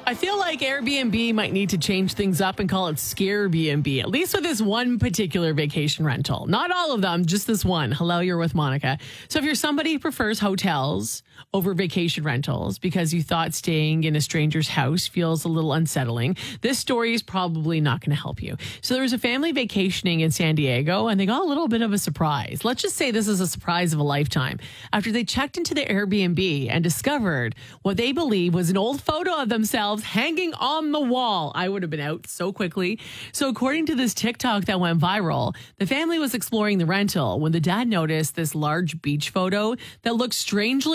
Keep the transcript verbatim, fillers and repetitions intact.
I feel like Airbnb might need to change things up and call it Scarebnb, at least with this one particular vacation rental. Not all of them, just this one. Hello, you're with Monica. So if you're somebody who prefers hotels over vacation rentals because you thought staying in a stranger's house feels a little unsettling, this story is probably not going to help you. So there was a family vacationing in San Diego and they got a little bit of a surprise. Let's just say this is a surprise of a lifetime after they checked into the Airbnb and discovered what they believe was an old photo of themselves hanging on the wall. I would have been out so quickly. So according to this TikTok that went viral, the family was exploring the rental when the dad noticed this large beach photo that looked strangely